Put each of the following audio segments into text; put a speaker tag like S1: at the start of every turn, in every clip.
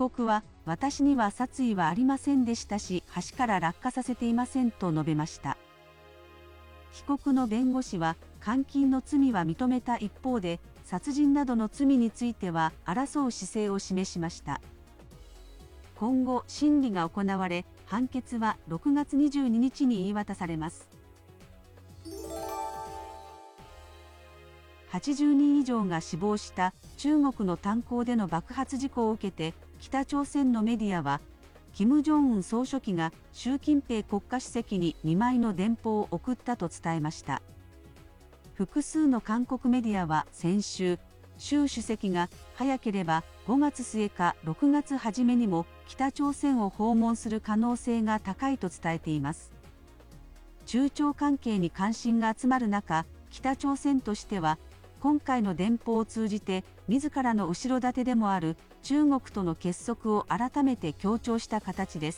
S1: 告は、私には殺意はありませんでしたし、橋から落下させていませんと述べました。被告の弁護士は、監禁の罪は認めた一方で、殺人などの罪については争う姿勢を示しました。今後、審理が行われ、判決は6月22日に言い渡されます。80人以上が死亡した中国の炭鉱での爆発事故を受けて、北朝鮮のメディアは、金正恩総書記が習近平国家主席に2枚の電報を送ったと伝えました。複数の韓国メディアは先週、習主席が早ければ5月末か6月初めにも北朝鮮を訪問する可能性が高いと伝えています。中朝関係に関心が集まる中、北朝鮮としては、今回の電報を通じて、自らの後ろ盾でもある中国との結束を改めて強調した形です。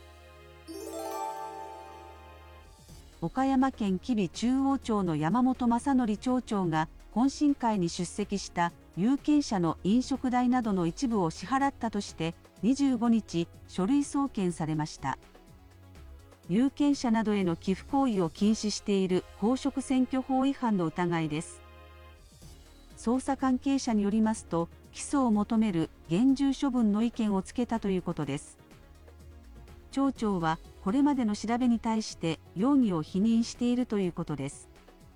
S1: 岡山県吉備中央町の山本正則町長が懇親会に出席した有権者の飲食代などの一部を支払ったとして25日、書類送検されました。有権者などへの寄付行為を禁止している公職選挙法違反の疑いです。捜査関係者によりますと、起訴を求める厳重処分の意見をつけたということです。町長はこれまでの調べに対して容疑を否認しているということです。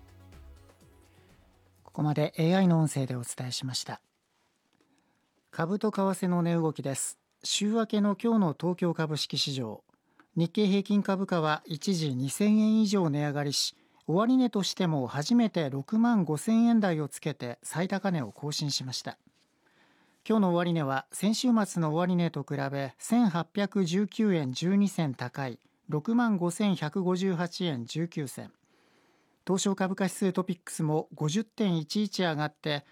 S2: ここまで AI の音声でお伝えしました。株と為替の値動きです。週明けの今日の東京株式市場、日経平均株価は一時2000円以上値上がりし、終値としても初めて6万5000円台をつけて最高値を更新しました。今日の終値は先週末の終値と比べ1819円12銭高い 65,158 円19銭。東証株価指数トピックスも 50.11 上がって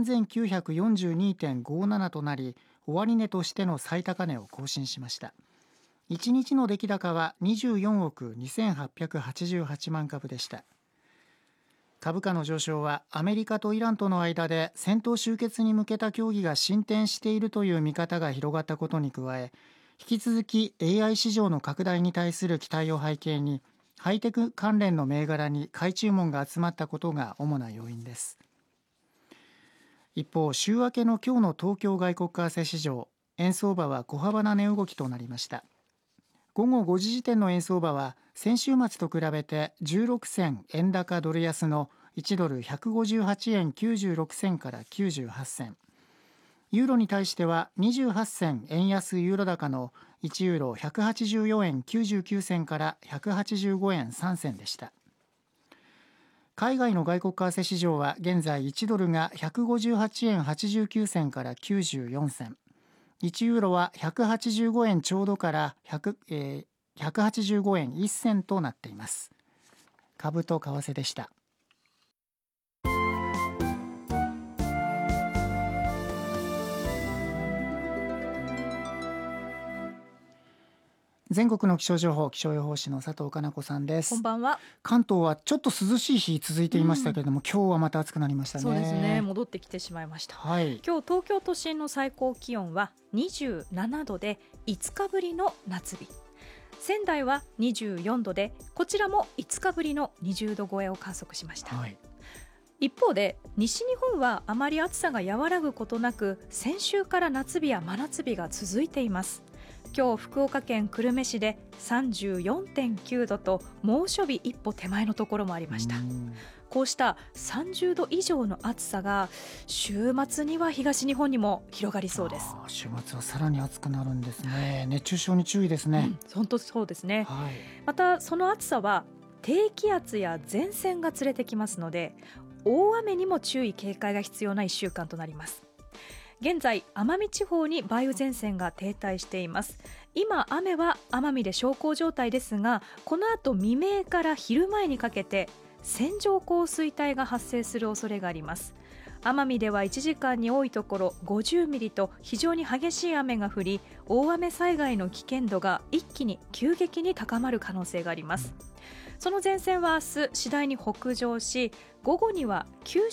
S2: 3942.57 となり、終値としての最高値を更新しました。1日の出来高は24億2888万株でした。株価の上昇はアメリカとイランとの間で戦闘終結に向けた協議が進展しているという見方が広がったことに加え、引き続き AI 市場の拡大に対する期待を背景にハイテク関連の銘柄に買い注文が集まったことが主な要因です。一方、週明けの今日の東京外国為替市場、円相場は小幅な値動きとなりました。午後5時時点の円相場は先週末と比べて16銭円高ドル安の1ドル158円96銭から98銭、ユーロに対しては28銭円安ユーロ高の1ユーロ184円99銭から185円3銭でした。海外の外国為替市場は現在1ドルが158円89銭から94銭、1ユーロは185円ちょうどから185円1銭となっています。株と為替でした。全国の気象情報、気象予報士の佐藤かな子さんです。
S3: こんばんは。
S2: 関東はちょっと涼しい日続いていましたけれども、今日はまた暑くなりましたね。
S3: そうですね、戻ってきてしまいました、今日東京都心の最高気温は27度で5日ぶりの夏日、仙台は24度でこちらも5日ぶりの20度超えを観測しました、一方で西日本はあまり暑さが和らぐことなく、先週から夏日や真夏日が続いています。今日福岡県久留米市で 34.9 度と猛暑日一歩手前のところもありました。こうした30度以上の暑さが週末には東日本にも広がりそうです。
S2: 週末はさらに暑くなるんですね。熱中症に注意ですね。
S3: 本当そうですね、またその暑さは低気圧や前線が連れてきますので、大雨にも注意警戒が必要な1週間となります。現在奄美地方に梅雨前線が停滞しています。今雨は奄美で小康状態ですが、この後未明から昼前にかけて線状降水帯が発生する恐れがあります。奄美では1時間に多いところ50ミリと非常に激しい雨が降り、大雨災害の危険度が一気に急激に高まる可能性があります。その前線は明日次第に北上し、午後には九